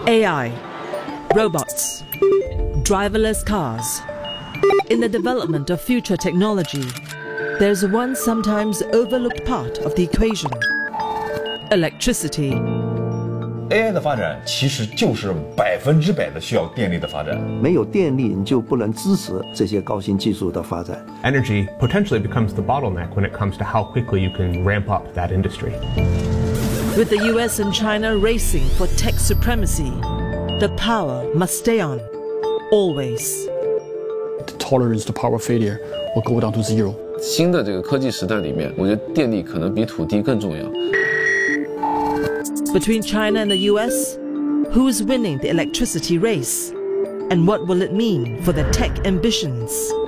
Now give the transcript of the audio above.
AI, robots, driverless cars. In the development of future technology, there's one sometimes overlooked part of the equation: electricity. AI 的发展其实就是100%的需要电力的发展。 没有电力，你就不能支持这些高新技术的发展。 Energy potentially becomes the bottleneck when it comes to how quickly you can ramp up that industry. With the US and China racing for tech supremacy, the power must stay on, always. The tolerance to power failure will go down to 0. 新的这个科技时代里面，我觉得电力可能比土地更重要。 Between China and the US, who's winning the electricity race? And what will it mean for their tech ambitions?